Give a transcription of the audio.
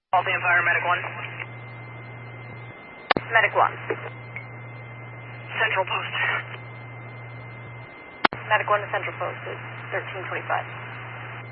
Albany Fire, Medic 1. Medic 1. Central Post. Medic 1 to Central Post is 1325.